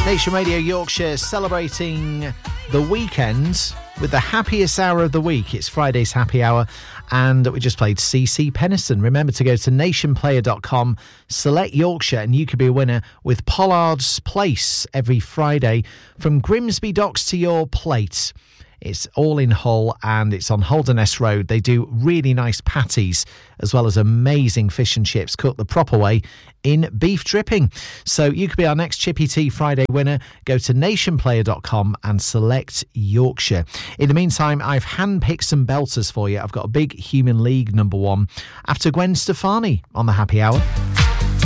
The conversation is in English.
Nation Radio Yorkshire celebrating the weekend with the happiest hour of the week. It's Friday's happy hour, and we just played CC Penniston. Remember to go to nationplayer.com, select Yorkshire, and you could be a winner with Pollard's Place every Friday from Grimsby Docks to your plate. It's all in Hull and it's on Holderness Road. They do really nice patties as well as amazing fish and chips cooked the proper way in beef dripping. So you could be our next Chippy Tea Friday winner. Go to nationplayer.com and select Yorkshire. In the meantime, I've handpicked some belters for you. I've got a big Human League number one after Gwen Stefani on the Happy Hour.